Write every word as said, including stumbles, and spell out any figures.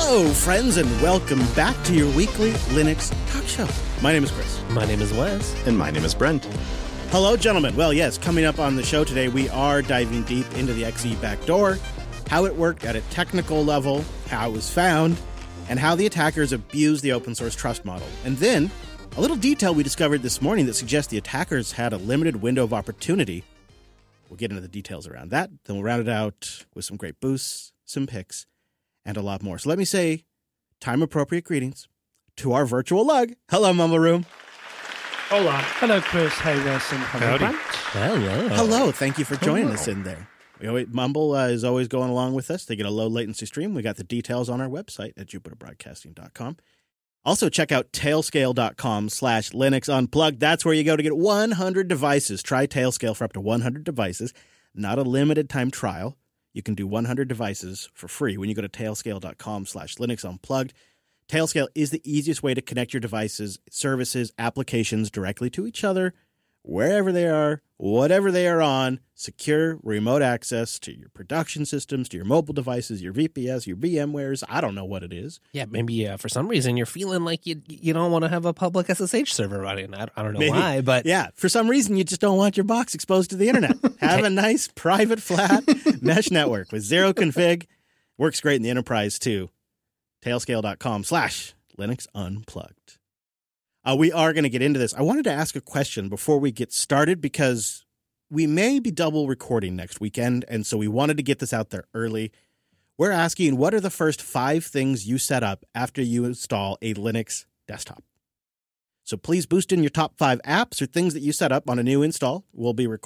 Hello, friends, and welcome back to your weekly Linux talk show. My name is Chris. My name is Wes. And my name is Brent. Hello, gentlemen. Well, yes, coming up on the show today, we are diving deep into the X E backdoor, how it worked at a technical level, how it was found, and how the attackers abused the open source trust model. And then, a little detail we discovered this morning that suggests the attackers had a limited window of opportunity. We'll get into the details around that. Then we'll round it out with some great boosts, some picks, and a lot more. So let me say time-appropriate greetings to our virtual lug. Hello, Mumble Room. Hola. Hello, Chris. Hey, Wes, and hello, Brent. Hello. Hello. Thank you for joining Hello. us in there. We always, Mumble uh, is always going along with us. They get a low-latency stream. We got the details on our website at jupiter broadcasting dot com. Also, check out tailscale.com slash Linux Unplugged. That's where you go to get one hundred devices. Try Tailscale for up to one hundred devices. Not a limited time trial. You can do one hundred devices for free when you go to tailscale.com slash Linux Unplugged. Tailscale is the easiest way to connect your devices, services, applications directly to each other, wherever they are, whatever they are on. Secure remote access to your production systems, to your mobile devices, your V P S, your VMwares. I don't know what it is. Yeah, maybe uh, for some reason you're feeling like you you don't want to have a public S S H server running. I, I don't know Maybe. why, but Yeah, for some reason you just don't want your box exposed to the internet. Have a nice private flat mesh network with zero config. Works great in the enterprise too. Tailscale.com slash Linux Unplugged. Uh, we are going to get into this. I wanted to ask a question before we get started because we may be double recording next weekend, and so we wanted to get this out there early. We're asking, what are the first five things you set up after you install a Linux desktop? So please boost in your top five apps or things that you set up on a new install. We'll be recording